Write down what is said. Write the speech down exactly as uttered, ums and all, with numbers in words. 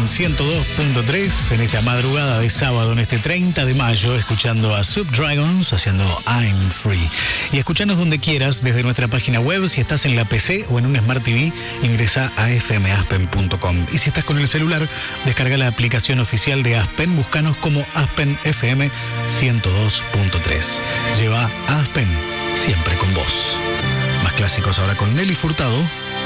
ciento dos punto tres en esta madrugada de sábado, en este treinta de mayo, escuchando a Subdragons haciendo I'm Free. Y escuchanos donde quieras desde nuestra página web. Si estás en la P C o en un Smart T V, ingresa a f m aspen punto com. Y si estás con el celular, descarga la aplicación oficial de Aspen, búscanos como Aspen F M ciento dos punto tres. Lleva Aspen siempre con vos. Más clásicos ahora con Nelly Furtado.